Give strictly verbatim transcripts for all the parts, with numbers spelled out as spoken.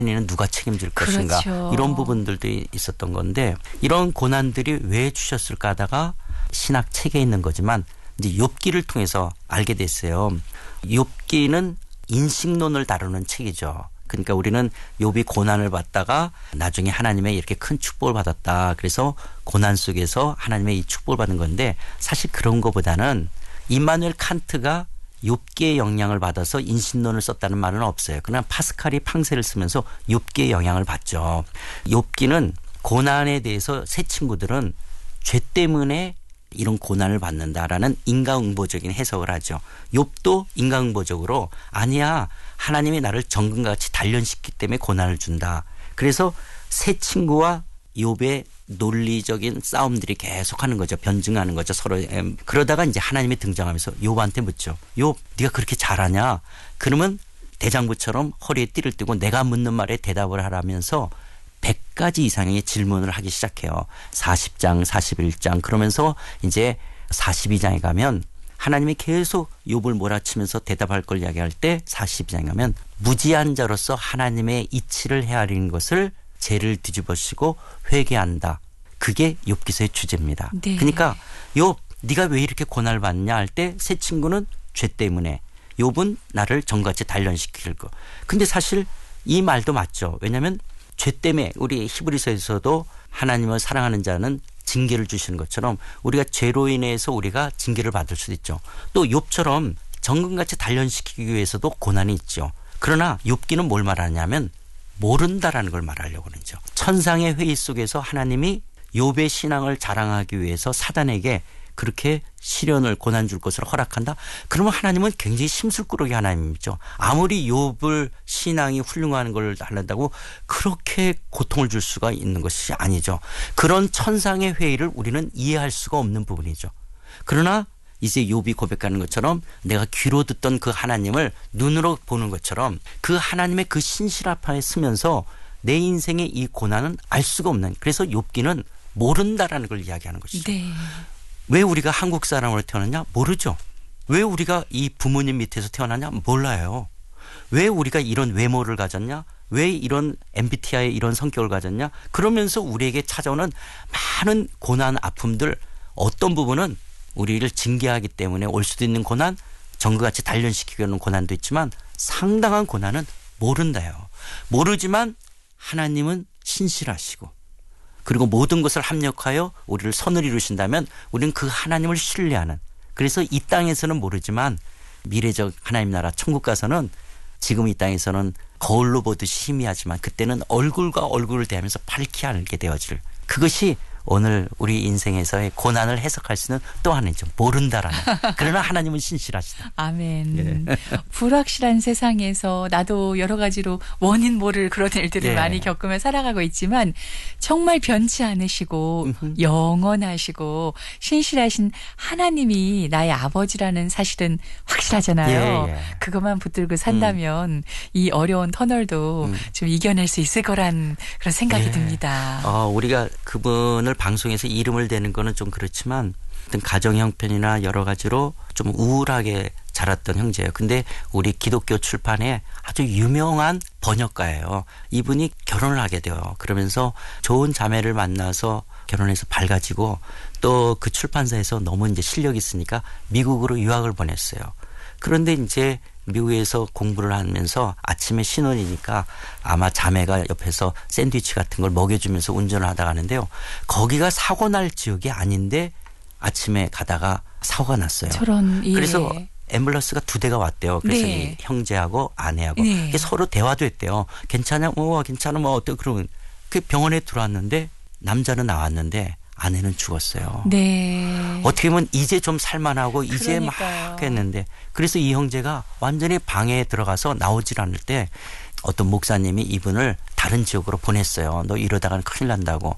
이는 누가 책임질 그렇죠. 것인가 이런 부분들도 있었던 건데 이런 고난들이 왜 주셨을까 하다가 신학 책에 있는 거지만 이제 욥기를 통해서 알게 됐어요. 욥기는 인식론을 다루는 책이죠. 그러니까 우리는 욥이 고난을 받다가 나중에 하나님의 이렇게 큰 축복을 받았다. 그래서 고난 속에서 하나님의 이 축복을 받은 건데 사실 그런 것보다는 임마누엘 칸트가 욥기의 영향을 받아서 인신론을 썼다는 말은 없어요. 그냥 파스칼이 팡세를 쓰면서 욥기의 영향을 받죠. 욥기는 고난에 대해서 새 친구들은 죄 때문에 이런 고난을 받는다라는 인과응보적인 해석을 하죠. 욥도 인과응보적으로 아니야 하나님이 나를 정금같이 단련시키기 때문에 고난을 준다. 그래서 새 친구와 욥의 논리적인 싸움들이 계속하는 거죠. 변증하는 거죠. 서로. 그러다가 이제 하나님이 등장하면서 욥한테 묻죠. 욥 네가 그렇게 잘하냐. 그러면 대장부처럼 허리에 띠를 띠고 내가 묻는 말에 대답을 하라면서 백 가지 이상의 질문을 하기 시작해요. 사십 장, 사십일 장 그러면서 이제 사십이 장에 가면 하나님이 계속 욥을 몰아치면서 대답할 걸 이야기할 때 사십이 장에 가면 무지한 자로서 하나님의 이치를 헤아리는 것을 죄를 뒤집어쓰고 회개한다. 그게 욥기서의 주제입니다. 네. 그러니까 욥 네가 왜 이렇게 고난을 받냐 할 때 새 친구는 죄 때문에 욥은 나를 정같이 단련시킬 거. 근데 사실 이 말도 맞죠. 왜냐하면 죄 때문에 우리 히브리서에서도 하나님을 사랑하는 자는 징계를 주시는 것처럼 우리가 죄로 인해서 우리가 징계를 받을 수도 있죠. 또 욥처럼 정금같이 단련시키기 위해서도 고난이 있죠. 그러나 욥기는 뭘 말하냐면 모른다라는 걸 말하려고 그러죠. 천상의 회의 속에서 하나님이 욥의 신앙을 자랑하기 위해서 사단에게 그렇게 시련을 고난 줄 것을 허락한다. 그러면 하나님은 굉장히 심술꾸러기 하나님이죠. 아무리 욥을 신앙이 훌륭한 걸 하려다고 그렇게 고통을 줄 수가 있는 것이 아니죠. 그런 천상의 회의를 우리는 이해할 수가 없는 부분이죠. 그러나 이제 욥이 고백하는 것처럼 내가 귀로 듣던 그 하나님을 눈으로 보는 것처럼 그 하나님의 그 신실하파에 쓰면서 내 인생의 이 고난은 알 수가 없는 그래서 욥기는 모른다라는 걸 이야기하는 것이죠. 네. 왜 우리가 한국 사람으로 태어났냐? 모르죠. 왜 우리가 이 부모님 밑에서 태어났냐? 몰라요. 왜 우리가 이런 외모를 가졌냐? 왜 이런 엠비티아이 이런 성격을 가졌냐? 그러면서 우리에게 찾아오는 많은 고난, 아픔들 어떤 부분은 우리를 징계하기 때문에 올 수도 있는 고난, 정글같이 단련시키기 위한 고난도 있지만 상당한 고난은 모른다요. 모르지만 하나님은 신실하시고 그리고 모든 것을 합력하여 우리를 선을 이루신다면 우리는 그 하나님을 신뢰하는 그래서 이 땅에서는 모르지만 미래적 하나님 나라 천국 가서는 지금 이 땅에서는 거울로 보듯이 희미하지만 그때는 얼굴과 얼굴을 대하면서 밝히 알게 되어질 그것이 오늘 우리 인생에서의 고난을 해석할 수 있는 또 하나이죠. 모른다라는. 그러나 하나님은 신실하시다. 아멘. 예. 불확실한 세상에서 나도 여러 가지로 원인 모를 그런 일들을 예. 많이 겪으며 살아가고 있지만 정말 변치 않으시고 음흠. 영원하시고 신실하신 하나님이 나의 아버지라는 사실은 확실하잖아요. 예, 예. 그것만 붙들고 산다면 음. 이 어려운 터널도 음. 좀 이겨낼 수 있을 거란 그런 생각이 예. 듭니다. 어, 우리가 그분을 방송에서 이름을 대는 거는 좀 그렇지만 어떤 가정 형편이나 여러 가지로 좀 우울하게 자랐던 형제예요. 근데 우리 기독교 출판에 아주 유명한 번역가예요. 이분이 결혼을 하게 돼요. 그러면서 좋은 자매를 만나서 결혼해서 밝아지고 또 그 출판사에서 너무 이제 실력이 있으니까 미국으로 유학을 보냈어요. 그런데 이제 미국에서 공부를 하면서 아침에 신혼이니까 아마 자매가 옆에서 샌드위치 같은 걸 먹여주면서 운전을 하다 가는데요. 거기가 사고 날 지역이 아닌데 아침에 가다가 사고가 났어요. 저런, 예. 그래서 앰뷸런스가 두 대가 왔대요. 그래서 네. 이 형제하고 아내하고 네. 서로 대화도 했대요. 괜찮냐? 뭐 괜찮아? 뭐 어때? 그러면 그 병원에 들어왔는데 남자는 나왔는데 아내는 죽었어요. 네. 어떻게 보면 이제 좀 살만하고 이제 그러니까요. 막 했는데 그래서 이 형제가 완전히 방에 들어가서 나오질 않을 때 어떤 목사님이 이분을 다른 지역으로 보냈어요. 너 이러다가는 큰일 난다고.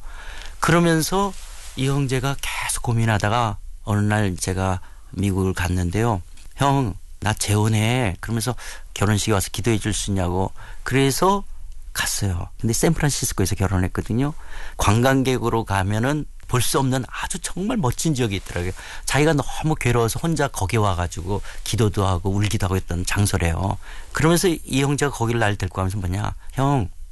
그러면서 이 형제가 계속 고민하다가 어느 날 제가 미국을 갔는데요. 형, 나 재혼해. 그러면서 결혼식에 와서 기도해 줄 수 있냐고. 그래서 갔어요. 근데 샌프란시스코에서 결혼했거든요. 관광객으로 가면은 볼 수 없는 아주 정말 멋진 지역이 있더라고요. 자기가 너무 괴로워서 혼자 거기 와가지고 기도도 하고 울기도 하고 했던 장소래요. 그러면서 이 형제가 거기를 날 데리고 가면서 뭐냐. 형,